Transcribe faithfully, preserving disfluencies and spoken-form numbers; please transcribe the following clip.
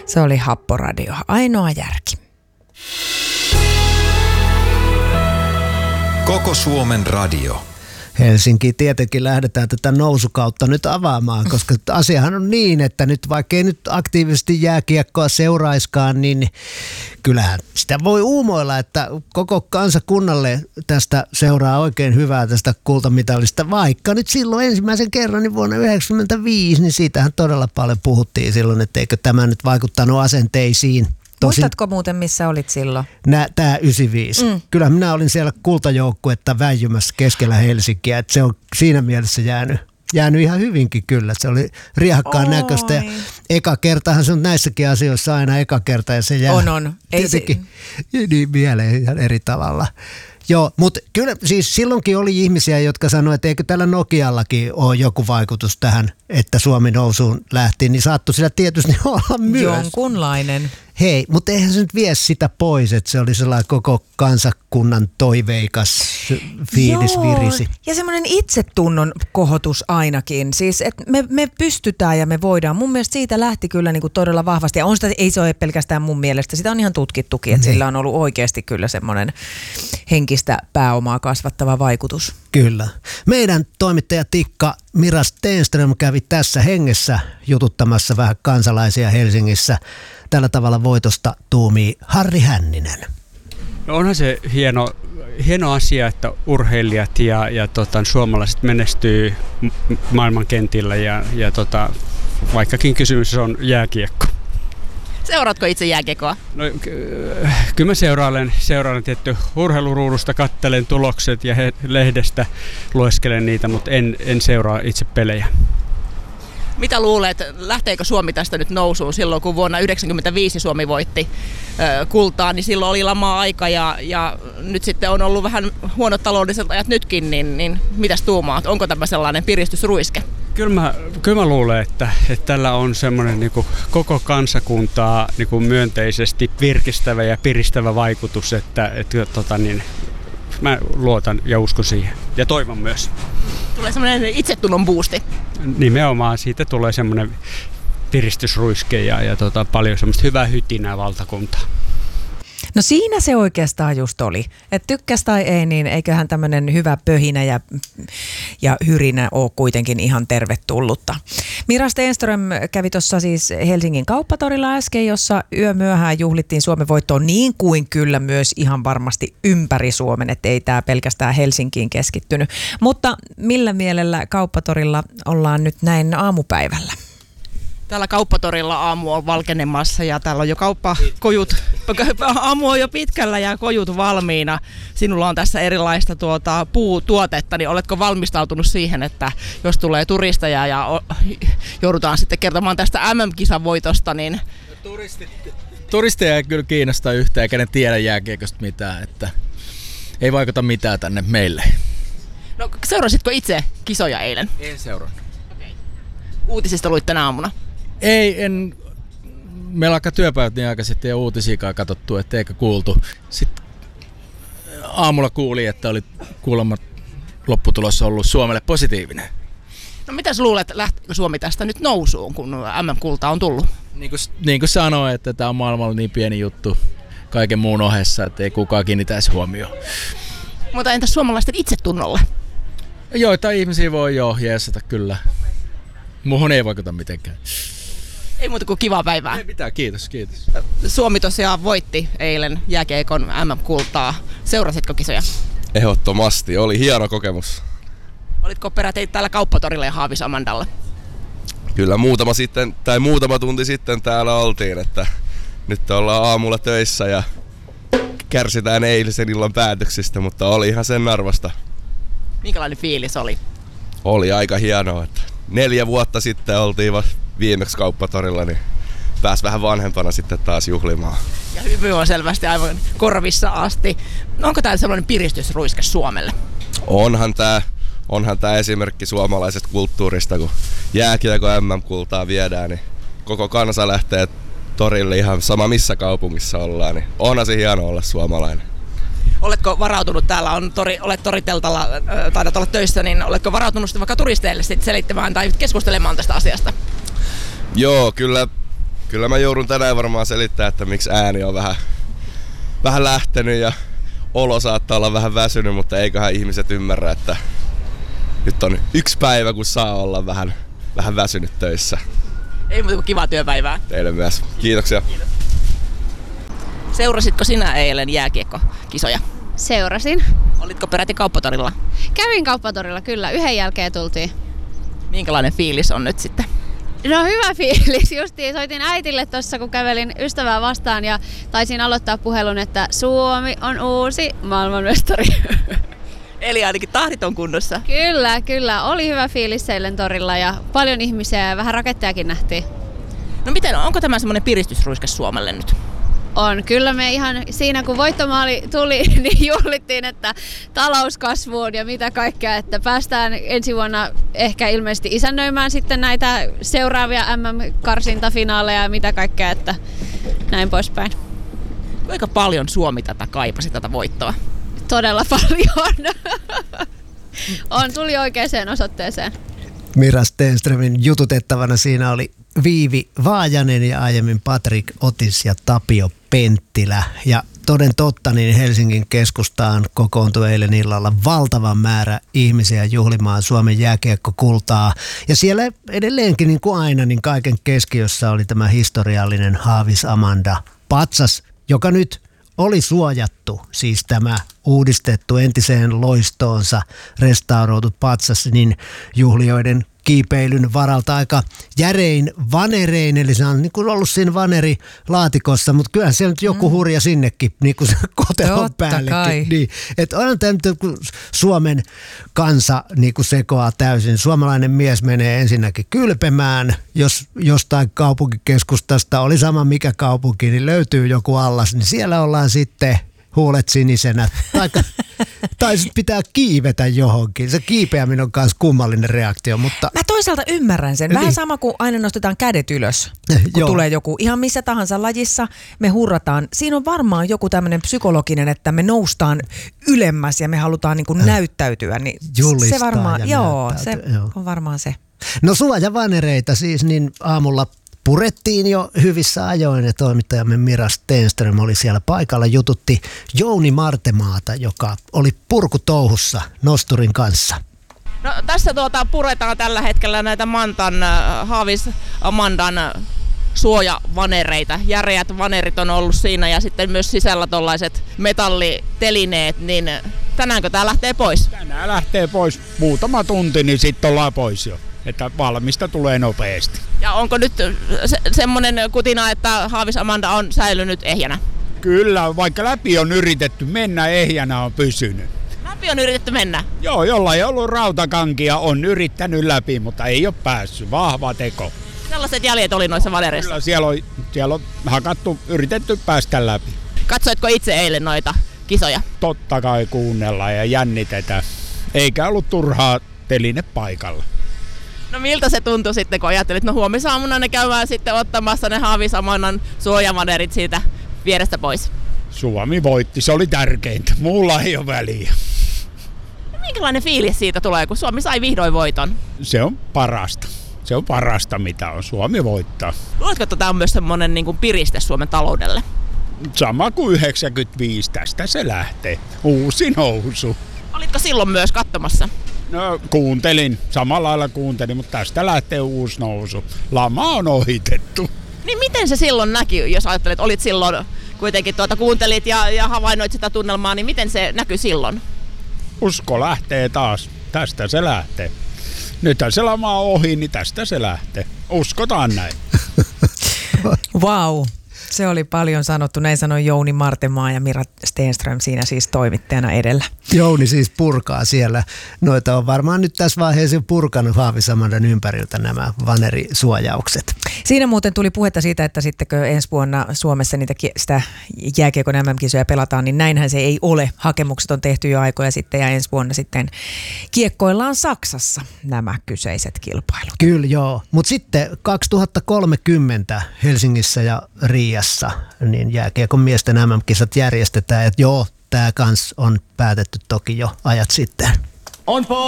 Se oli Happoradio, ainoa järki. Koko Suomen radio. Helsinkiin tietenkin lähdetään tätä nousukautta nyt avaamaan, koska asiahan on niin, että nyt vaikka ei nyt aktiivisesti jääkiekkoa seuraiskaan, niin kyllähän sitä voi uumoilla, että koko kansakunnalle tästä seuraa oikein hyvää tästä kultamitalista, vaikka nyt silloin ensimmäisen kerran niin vuonna yhdeksänkymmentäviisi, niin siitähän todella paljon puhuttiin silloin, että eikö tämä nyt vaikuttanut asenteisiin. Tosin, muistatko muuten, missä olit silloin? Nä, tää yhdeksänkymmentäviisi. Mm. Kyllä minä olin siellä kultajoukkuetta väijymässä keskellä Helsinkiä, että se on siinä mielessä jäänyt, jäänyt ihan hyvinkin kyllä. Se oli riehakkaan Oi. näköistä ja eka kertahan se on näissäkin asioissa aina eka kerta ja se jää on, on. Ei tietenkin se... niin mieleen ihan eri tavalla. Joo, mutta kyllä siis silloinkin oli ihmisiä, jotka sanoivat, että eikö tällä Nokiallakin ole joku vaikutus tähän, että Suomi nousuun lähti, niin saattoi sillä tietysti olla myös. Jonkunlainen. Hei, mutta eihän se nyt vie sitä pois, että se oli sellainen koko kansakunnan toiveikas fiilis Joo, virisi. Ja semmoinen itsetunnon kohotus ainakin. Siis, että me, me pystytään ja me voidaan. Mun mielestä siitä lähti kyllä niin kuin todella vahvasti. Ja on sitä, ei se ole pelkästään mun mielestä. Sitä on ihan tutkittukin, että niin. Sillä on ollut oikeasti kyllä semmoinen henkistä pääomaa kasvattava vaikutus. Kyllä. Meidän toimittaja Tikka Mira Stenström kävi tässä hengessä jututtamassa vähän kansalaisia Helsingissä. Tällä tavalla voitosta tuumii Harri Hänninen. No onhan se hieno, hieno asia, että urheilijat ja, ja tota, suomalaiset menestyy maailmankentillä ja, ja tota, vaikkakin kysymys on jääkiekko. Seuraatko itse jääkiekkoa? No, kyllä mä seurailen, seurailen tietty urheiluruudusta, katselen tulokset ja he, lehdestä lueskelen niitä, mutta en, en seuraa itse pelejä. Mitä luulet, lähteekö Suomi tästä nyt nousuun silloin, kun vuonna yhdeksänkymmentäviisi Suomi voitti ö, kultaa, niin silloin oli lama-aika ja, ja nyt sitten on ollut vähän huonot taloudelliset ajat nytkin, niin, niin mitäs tuumaat? Onko tämä sellainen piristysruiske? Kyllä mä, kyllä mä luulen, että, että tällä on semmoinen niin kuin koko kansakuntaa niin kuin myönteisesti virkistävä ja piristävä vaikutus, että, että tota niin, mä luotan ja uskon siihen ja toivon myös. Tulee semmoinen itsetunnon boosti. Nimenomaan siitä tulee semmoinen piristysruiske ja, ja tota, paljon semmoista hyvää hytinää valtakuntaa. No siinä se oikeastaan just oli. Että tykkäs tai ei, niin eiköhän tämmöinen hyvä pöhinä ja, ja hyrinä ole kuitenkin ihan tervetullutta. Mira Stenström kävi tuossa siis Helsingin Kauppatorilla äsken, jossa yömyöhään juhlittiin Suomen voittoa niin kuin kyllä myös ihan varmasti ympäri Suomen, että ei tämä pelkästään Helsinkiin keskittynyt. Mutta millä mielellä Kauppatorilla ollaan nyt näin aamupäivällä? Täällä Kauppatorilla aamu on valkenemassa ja täällä on jo kauppakojut, aamu on jo pitkällä ja kojut valmiina. Sinulla on tässä erilaista tuota, puutuotetta, niin oletko valmistautunut siihen, että jos tulee turisteja ja o, joudutaan sitten kertomaan tästä M M-kisan voitosta, niin... Turistit, turisteja ei kyllä kiinnosta yhtään, eikä ne tiedä jääkiekosta mitään, että ei vaikuta mitään tänne meille. No seurasitko itse kisoja eilen? En seurannut. Okay. Uutisista luit tänä aamuna? Ei, en. Meillä alkaa työpäivät niin aika sitten ja uutisiakaan katsottu, ettei eikä kuultu. Sitten aamulla kuuli, että oli kuulemma lopputulos ollut Suomelle positiivinen. No mitäs luulet, lähtikö Suomi tästä nyt nousuun, kun M M-kulta on tullut? Niin kuin, niin kuin sanoin, että tämä on maailmalla niin pieni juttu kaiken muun ohessa, että ei kukaan kiinnittäisi huomioon. Mutta entäs suomalaisten itsetunnolle? Joita ihmisiä voi jo jeesata kyllä. Muuhun ei vaikuta mitenkään. Ei muuta kuin kivaa päivää. Ei mitään, kiitos, kiitos. Suomi tosiaan voitti eilen jääkiekon M M-kultaa. Seurasitko kisoja? Ehdottomasti, oli hieno kokemus. Olitko peräti täällä Kauppatorilla ja Haavis Amandalla? Kyllä muutama, sitten, tai muutama tunti sitten täällä oltiin, että nyt ollaan aamulla töissä ja kärsitään eilisen illan päätöksistä, mutta oli ihan sen arvosta. Minkälainen fiilis oli? Oli aika hienoa, että neljä vuotta sitten oltiin viimeksi Kauppatorilla, niin pääsi vähän vanhempana sitten taas juhlimaan. Ja hymy on selvästi aivan korvissa asti. No onko tää sellainen piristysruiske Suomelle? Onhan tää, onhan tää esimerkki suomalaisesta kulttuurista, kun jääkiekko M M-kultaa viedään, niin koko kansa lähtee torille ihan sama missä kaupungissa ollaan, niin onhan se hieno olla suomalainen. Oletko varautunut, täällä on tori, olet toriteltalla, äh, taidat olla töissä, niin oletko varautunut vaikka turisteille sit selittämään tai keskustelemaan tästä asiasta? Joo, kyllä Kyllä mä joudun tänään varmaan selittämään, että miksi ääni on vähän, vähän lähtenyt ja olo saattaa olla vähän väsynyt, mutta eiköhän ihmiset ymmärrä, että nyt on yksi päivä, kun saa olla vähän, vähän väsynyt töissä. Ei muuta kuin kivaa työpäivää. Teille myös. Kiitoksia. Kiitos. Seurasitko sinä eilen jääkiekkokisoja? Seurasin. Olitko peräti kauppatorilla? Kävin kauppatorilla, kyllä. Yhden jälkeen tultiin. Minkälainen fiilis on nyt sitten? No hyvä fiilis. Justiin soitin äitille tuossa, kun kävelin ystävää vastaan ja taisin aloittaa puhelun, että Suomi on uusi maailmanmestari. Eli ainakin tahdit on kunnossa. Kyllä, kyllä. Oli hyvä fiilis eilen torilla ja paljon ihmisiä ja vähän rakettejakin nähtiin. No miten, onko tämä semmoinen piristysruiske Suomelle nyt? On. Kyllä me ihan siinä, kun voittomaali tuli, niin juhlittiin, että talouskasvuun ja mitä kaikkea, että päästään ensi vuonna ehkä ilmeisesti isännöimään sitten näitä seuraavia M M-karsintafinaaleja ja mitä kaikkea, että näin poispäin. Kuinka paljon Suomi tätä kaipasi, tätä voittoa? Todella paljon. On, tuli oikeaan osoitteeseen. Mira Stenströmin jututettavana siinä oli Viivi Vaajanen ja aiemmin Patrik Otis ja Tapio Penttilä. Ja toden totta, niin Helsingin keskustaan kokoontui eilen illalla valtavan määrä ihmisiä juhlimaan Suomen jääkiekkokultaa. Ja siellä edelleenkin niin kuin aina, niin kaiken keskiössä oli tämä historiallinen Haavis Amanda patsas, joka nyt oli suojattu, siis tämä uudistettu entiseen loistoonsa restauroitu patsas, niin juhlijoiden kiipeilyn varalta aika järein vanerein, eli se on niin kuin ollut siinä vanerilaatikossa, mutta kyllähän siellä nyt joku hurja sinnekin, niin kuin se kotelon päällekin. Niin, että onhan tämä nyt, kun Suomen kansa niin kuin sekoaa täysin. Suomalainen mies menee ensinnäkin kylpemään, jos jostain kaupunkikeskustasta, oli sama mikä kaupunki, niin löytyy joku allas, niin siellä ollaan sitten huulet sinisenä. Tai, tai sitten pitää kiivetä johonkin. Se kiipeäminen on myös kummallinen reaktio, mutta... Mä toisaalta ymmärrän sen. Vähän niin. sama kuin aina nostetaan kädet ylös, kun Joo. tulee joku ihan missä tahansa lajissa. Me hurrataan. Siinä on varmaan joku tämmöinen psykologinen, että me noustaan ylemmäs ja me halutaan niin kuin näyttäytyä. Niin Julistaa se varmaan, ja joo, se näyttäytyä, joo. on varmaan se. No suojavanereita siis, niin aamulla purettiin jo hyvissä ajoin ja toimittajamme Mira Stenström oli siellä paikalla, jututti Jouni Martemaata, joka oli purkutouhussa nosturin kanssa. No, tässä tuota puretaan tällä hetkellä näitä Mantan, äh, Haavis Amandan äh, suojavanereita. Järeät vanerit on ollut siinä ja sitten myös sisällä tuollaiset metallitelineet, niin tänäänkö tää lähtee pois? Tänään lähtee pois muutama tunti, niin sitten ollaan pois jo. Että valmista tulee nopeasti. Ja onko nyt se, semmoinen kutina, että Haavis Amanda on säilynyt ehjänä? Kyllä, vaikka läpi on yritetty mennä, ehjänä on pysynyt. Läpi on yritetty mennä? Joo, jolla ei ollut rautakankia, on yrittänyt läpi, mutta ei ole päässyt. Vahva teko. Sellaiset jäljet oli noissa vanereissa? Kyllä siellä on, siellä on hakattu, yritetty päästä läpi. Katsoitko itse eilen noita kisoja? Totta kai kuunnellaan ja jännitetään. Eikä ollut turhaa teline paikalla. No miltä se tuntui sitten, kun ajattelit, no huomisaamuna ne käymään sitten ottamassa ne Haavis Amandan suojavanerit siitä vierestä pois? Suomi voitti, se oli tärkeintä. Muulla ei ole väliä. No, minkälainen fiilis siitä tulee, kun Suomi sai vihdoin voiton? Se on parasta. Se on parasta, mitä on. Suomi voittaa. Luuletko, että tämä on myös semmoinen niin kuin piriste Suomen taloudelle? Sama kuin yhdeksänkymmentäviisi, tästä se lähtee. Uusi nousu. Olitko silloin myös katsomassa? No kuuntelin, samalla lailla kuuntelin, mutta tästä lähtee uusi nousu. Lama on ohitettu. Niin miten se silloin näki, jos ajattelet, että olit silloin kuitenkin tuota, kuuntelit ja, ja havainnoit sitä tunnelmaa, niin miten se näkyi silloin? Usko lähtee taas. Tästä se lähtee. Nythän se lama on ohi, niin tästä se lähtee. Uskotaan näin. Wow. Se oli paljon sanottu. Näin sanoi Jouni Martemaa ja Mira Stenström siinä siis toimittajana edellä. Jouni siis purkaa siellä. Noita on varmaan nyt tässä vaiheessa purkanut Haavis Amandan ympäriltä nämä vanerisuojaukset. Siinä muuten tuli puhetta siitä, että sittenkö ensi vuonna Suomessa niitä sitä jääkiekon M M-kisoja pelataan, niin näinhän se ei ole. Hakemukset on tehty jo aikoja sitten ja ensi vuonna sitten kiekkoillaan Saksassa nämä kyseiset kilpailut. Kyllä joo, mutta sitten kaksituhattakolmekymmentä Helsingissä ja Riassa niin jääkiekon miesten M M-kisat järjestetään. Et joo, tämä kans on päätetty toki jo ajat sitten. On